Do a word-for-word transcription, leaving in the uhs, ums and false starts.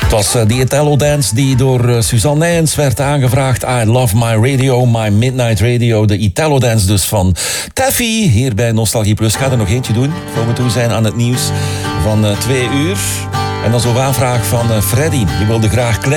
Het was uh, die Italo Dance die door uh, Suzanne Nijns werd aangevraagd. I Love My Radio, My Midnight Radio. De Italo Dance dus van Taffy. Hier bij Nostalgie Plus. Ik ga er nog eentje doen. Voor we toe zijn aan het nieuws van uh, twee uur. En dan zo'n aanvraag van uh, Freddy. Die wilde graag klein.